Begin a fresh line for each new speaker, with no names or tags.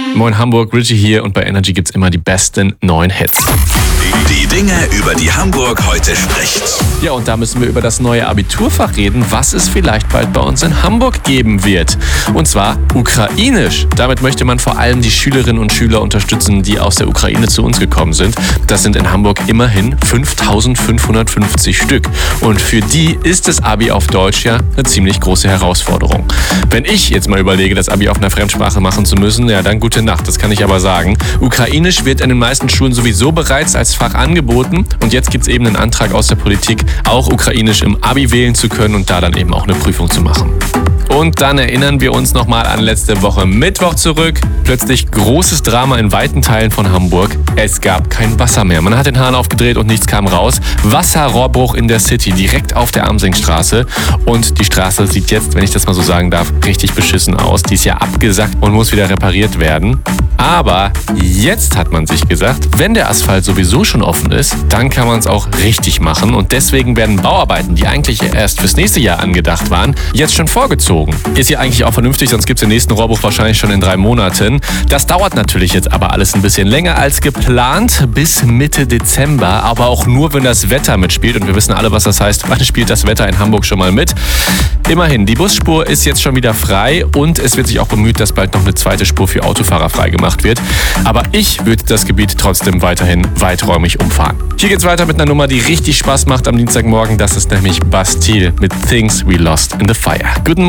Moin Hamburg, Richie hier und bei Energy gibt's immer die besten neuen Hits.
Die Dinge, über die Hamburg heute spricht.
Ja, und da müssen wir über das neue Abiturfach reden, was es vielleicht bald bei uns in Hamburg geben wird. Und zwar Ukrainisch. Damit möchte man vor allem die Schülerinnen und Schüler unterstützen, die aus der Ukraine zu uns gekommen sind. Das sind in Hamburg immerhin 5.550 Stück. Und für die ist das Abi auf Deutsch ja eine ziemlich große Herausforderung. Wenn ich jetzt mal überlege, das Abi auf einer Fremdsprache machen zu müssen, ja, dann gute Nacht, das kann ich aber sagen. Ukrainisch wird in den meisten Schulen sowieso bereits als Fach angeboten und jetzt gibt es eben einen Antrag aus der Politik, auch Ukrainisch im Abi wählen zu können und da dann eben auch eine Prüfung zu machen. Und dann erinnern wir uns nochmal an letzte Woche Mittwoch zurück. Plötzlich großes Drama in weiten Teilen von Hamburg. Es gab kein Wasser mehr. Man hat den Hahn aufgedreht und nichts kam raus. Wasserrohrbruch in der City, direkt auf der Amsingstraße. Und die Straße sieht jetzt, wenn ich das mal so sagen darf, richtig beschissen aus. Die ist ja abgesackt und muss wieder repariert werden. Aber jetzt hat man sich gesagt, wenn der Asphalt sowieso schon offen ist, dann kann man es auch richtig machen. Und deswegen werden Bauarbeiten, die eigentlich erst fürs nächste Jahr angedacht waren, jetzt schon vorgezogen. Ist ja eigentlich auch vernünftig, sonst gibt es den nächsten Rohrbruch wahrscheinlich schon in 3 Monaten. Das dauert natürlich jetzt aber alles ein bisschen länger als geplant, bis Mitte Dezember. Aber auch nur, wenn das Wetter mitspielt. Und wir wissen alle, was das heißt. Wann spielt das Wetter in Hamburg schon mal mit? Immerhin, die Busspur ist jetzt schon wieder frei und es wird sich auch bemüht, dass bald noch eine zweite Spur für Autofahrer freigemacht wird. Aber ich würde das Gebiet trotzdem weiterhin weiträumig umfahren. Hier geht's weiter mit einer Nummer, die richtig Spaß macht am Dienstagmorgen. Das ist nämlich Bastille mit Things We Lost in the Fire. Guten Morgen.